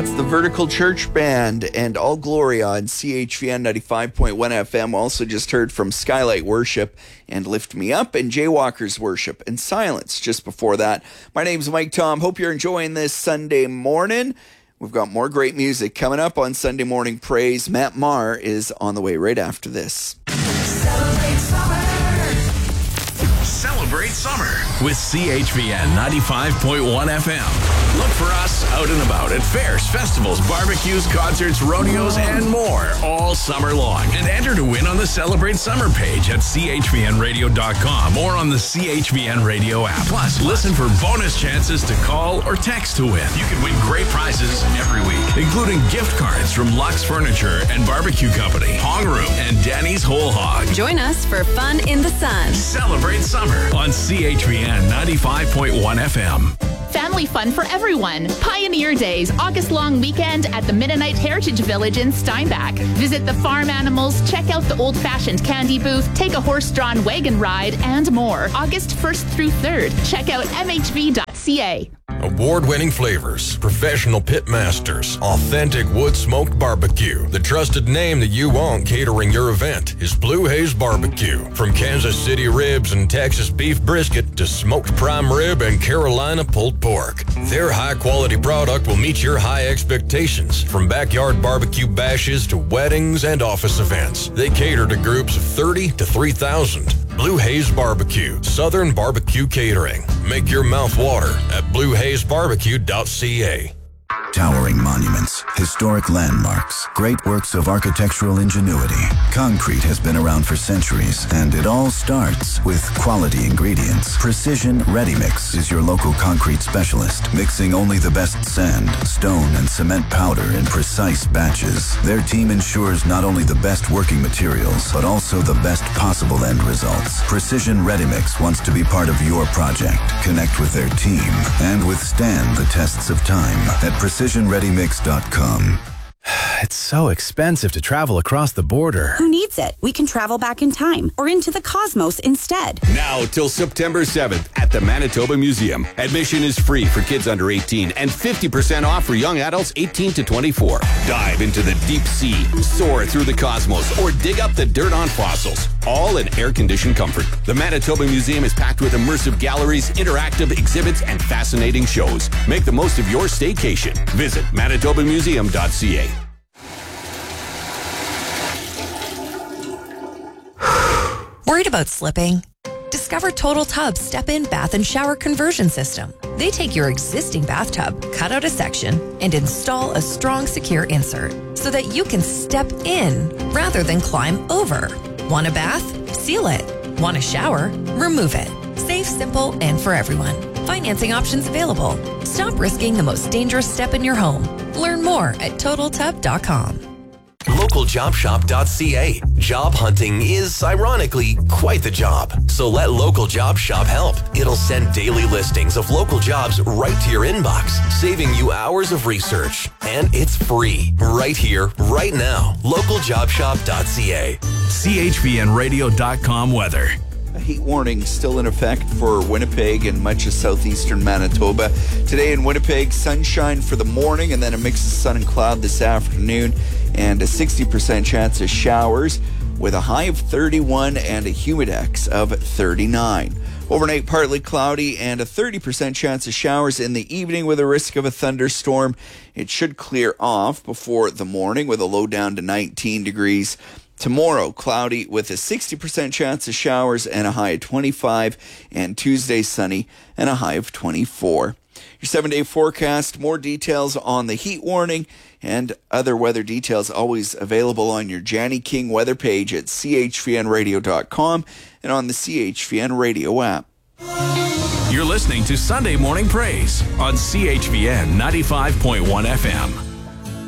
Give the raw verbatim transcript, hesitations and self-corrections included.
That's the Vertical Church Band and All Glory on C H V N ninety-five point one F M. Also just heard from Skylight Worship and Lift Me Up, and Jaywalkers Worship and Silence just before that. My name's Mike Tom. Hope you're enjoying this Sunday morning. We've got more great music coming up on Sunday Morning Praise. Matt Maher is on the way right after this. Celebrate summer. Celebrate summer with C H V N ninety-five point one F M. Look for us out and about at fairs, festivals, barbecues, concerts, rodeos, and more all summer long. And enter to win on the Celebrate Summer page at C H V N radio dot com or on the C H V N Radio app. Plus, listen for bonus chances to call or text to win. You can win great prizes every week, including gift cards from Lux Furniture and Barbecue Company, Hong Room, and Danny's Whole Hog. Join us for fun in the sun. Celebrate summer on C H V N ninety-five point one F M. Family fun for everyone. Pioneer Days, August-long weekend at the Mennonite Heritage Village in Steinbach. Visit the farm animals, check out the old-fashioned candy booth, take a horse-drawn wagon ride, and more. August first through third. Check out m h v dot c a. Award-winning flavors, professional pit masters, authentic wood-smoked barbecue. The trusted name that you want catering your event is Blue Haze Barbecue. From Kansas City ribs and Texas beef brisket to smoked prime rib and Carolina pulled pork. Their high-quality product will meet your high expectations. From backyard barbecue bashes to weddings and office events, they cater to groups of thirty to three thousand. Blue Haze Barbecue, Southern Barbecue Catering. Make your mouth water at blue haze barbecue dot c a. Towering monuments, historic landmarks, great works of architectural ingenuity. Concrete has been around for centuries, and it all starts with quality ingredients. Precision Ready Mix is your local concrete specialist, mixing only the best sand, stone, and cement powder in precise batches. Their team ensures not only the best working materials, but also the best possible end results. Precision Ready Mix wants to be part of your project. Connect with their team and withstand the tests of time at precision ready mix dot com. It's so expensive to travel across the border. Who needs it? We can travel back in time or into the cosmos instead. Now till September seventh at the Manitoba Museum. Admission is free for kids under eighteen and fifty percent off for young adults eighteen to twenty-four. Dive into the deep sea, soar through the cosmos, or dig up the dirt on fossils. All in air-conditioned comfort. The Manitoba Museum is packed with immersive galleries, interactive exhibits, and fascinating shows. Make the most of your staycation. Visit manitoba museum dot c a. Worried about slipping? Discover Total Tub's step-in bath and shower conversion system. They take your existing bathtub, cut out a section, and install a strong, secure insert so that you can step in rather than climb over. Want a bath? Seal it. Want a shower? Remove it. Safe, simple, and for everyone. Financing options available. Stop risking the most dangerous step in your home. Learn more at total tub dot com. local job shop dot c a. Job hunting is, ironically, quite the job. So let Local Job Shop help. It'll send daily listings of local jobs right to your inbox, saving you hours of research. And it's free, right here, right now. local job shop dot c a. C H V N radio dot com weather. A heat warning still in effect for Winnipeg and much of southeastern Manitoba. Today in Winnipeg, sunshine for the morning and then a mix of sun and cloud this afternoon, and a sixty percent chance of showers with a high of thirty-one and a humidex of thirty-nine. Overnight, partly cloudy and a thirty percent chance of showers in the evening with a risk of a thunderstorm. It should clear off before the morning with a low down to nineteen degrees. Tomorrow, cloudy with a sixty percent chance of showers and a high of twenty-five, and Tuesday, sunny and a high of twenty-four. Your seven-day forecast, more details on the heat warning and other weather details always available on your Janny King weather page at c h v n radio dot com and on the C H V N radio app. You're listening to Sunday Morning Praise on C H V N ninety-five point one F M.